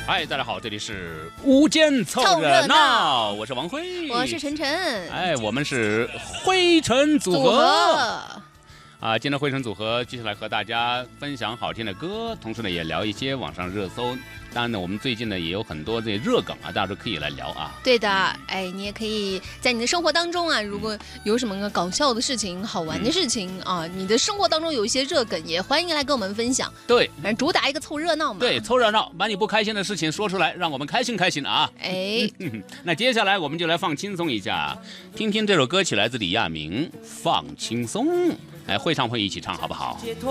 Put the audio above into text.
嗨，大家好，这里是午间凑热闹，我是王辉， 我是晨晨。 哎，我们是灰尘组合。今天灰尘组合接下来和大家分享好听的歌，同时呢也聊一些网上热搜。当然呢，我们最近呢也有很多这热梗啊，大家都可以来聊啊。 对的，哎，你也可以在你的生活当中啊，如果有什么搞笑的事情、好玩的事情啊，你的生活当中有一些热梗，也欢迎来跟我们分享。 对， 反正主打一个凑热闹嘛。 对，凑热闹，把你不开心的事情说出来，让我们开心开心啊。 哎， 那接下来我们就来放轻松一下，听听这首歌曲来自李亚明，《放轻松》。哎，会唱会一起唱好不好？